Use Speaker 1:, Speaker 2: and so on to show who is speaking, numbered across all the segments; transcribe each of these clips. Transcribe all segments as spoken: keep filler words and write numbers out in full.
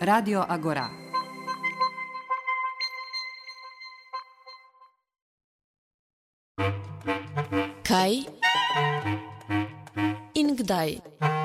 Speaker 1: Radio Agora.
Speaker 2: Kaj in kdaj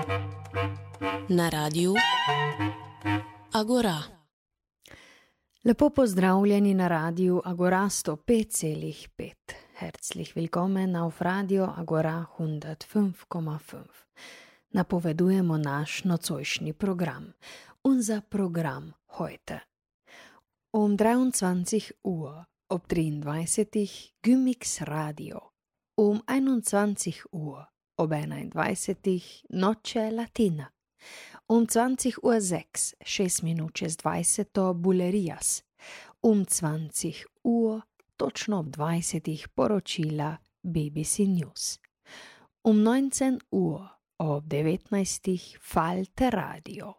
Speaker 2: na Radiu Agora.
Speaker 3: Lepo pozdravljeni na Radiu Agora sto pet celih pet. Herzlich willkommen auf Radio Agora hundertfünf komma fünf. Napovedujemo naš nocojšnji program. Unser Programm heute. Um dreiundzwanzig Uhr, ob dreiunddreißig Gymix Radio. Um einundzwanzig Uhr, ob einunddreißig Noche Latina. Um zwanzig Uhr sechs, šest minut čez dvajset Bulerías. Um zwanzig Uhr, točno ob dvajsetih poročila B B C News. Um neunzehn Uhr, ob devetnajstih Falte Radio.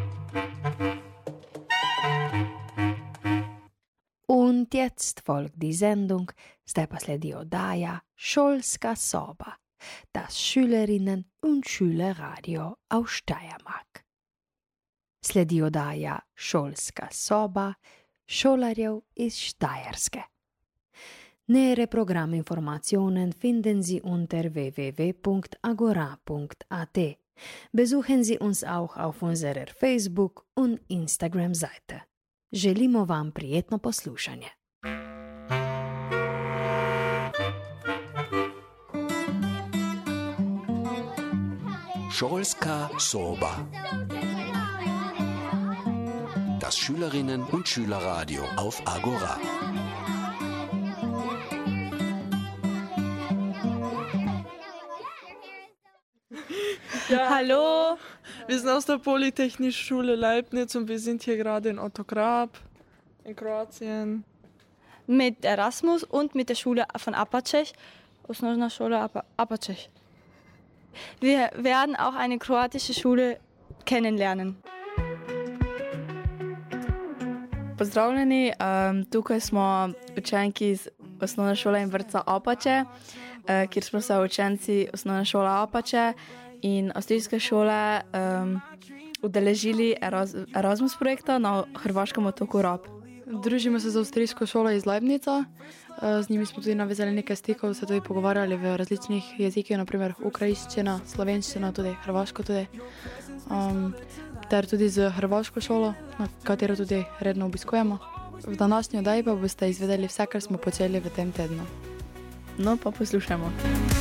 Speaker 3: Und jetzt folgt die Sendung, zdaj pa sledi oddaja Šolska soba, das Schülerinnen- und Schülerradio aus Steiermark. Sledi oddaja Šolska soba šolarjev iz Štajerske. Nähere Programminformationen finden Sie unter w w w punkt agora punkt a t. Besuchen Sie uns auch auf unserer Facebook- und Instagram-Seite. Želimo vam prijetno poslušanje.
Speaker 4: Šolska soba. Das Schülerinnen- und Schülerradio auf Agora.
Speaker 5: Ja, hallo, wir sind aus der Polytechnischen Schule Leibniz und wir sind hier gerade in Otto Grab in Kroatien.
Speaker 6: Mit Erasmus und mit der Schule von Apačeš, Osnovna škola Apačeš. Wir werden auch eine kroatische Schule kennenlernen.
Speaker 7: Pozdravljeni, um, tukaj smo učenki iz osnovne šole in vrtca Apače, uh, kjer smo se učenci osnovne šole Apače in avstrijske šole um, udeležili Eraz- Erasmus projekta na hrvaškem otoku Rab.
Speaker 8: Družimo se z avstrijsko šolo iz Leibnica, z njimi smo tudi navezali nekaj stikov, se tudi pogovarjali v različnih jezikih, naprimer ukrajinščina, slovenščina, tudi hrvaško tudi. Um, ter tudi z hrvaško šolo, na katero tudi redno obiskujemo. V današnji oddaji pa boste izvedeli vse, kar smo počeli v tem tednu.
Speaker 7: No, pa poslušajmo.